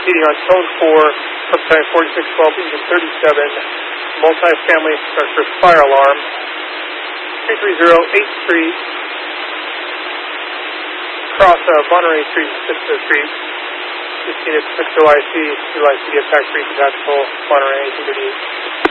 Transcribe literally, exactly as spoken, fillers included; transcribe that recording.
Proceeding on tone four, up time forty-six twelve, engine thirty-seven, multi-family structure fire alarm, three three zero eight three, cross uh, Monterey Street, Citizens Street, fifteen at Mexico I C, utilize to get factory compatible Monterey, eighteen thirty-eight.